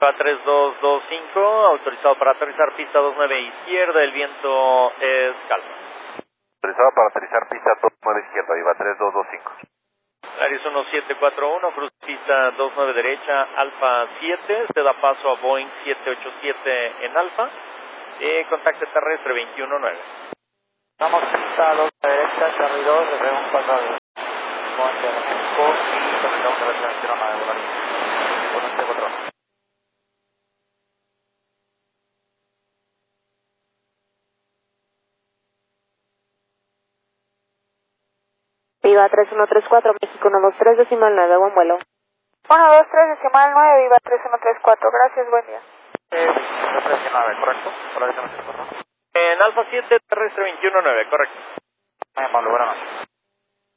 Viva 3225, autorizado para aterrizar pista 29 izquierda, el viento es calma. Autorizado para aterrizar pista 29 izquierda, Viva 3225. Arias 1741, cruz pista 29 derecha, Alfa 7, se da paso a Boeing 787 en Alfa, contacto terrestre 219. Estamos pista 2 derecha, Charlie 2, desde un 4 de Boeing de México y comunicamos a la selección a regular 174. Viva 3134, México 123, decimal 9, buen vuelo. 123, decimal 9, Viva 3134, gracias, buen día. 139, ¿correcto? Hola, 134. En Alfa 7, terrestre 219, correcto. Muy amable, buenas noches.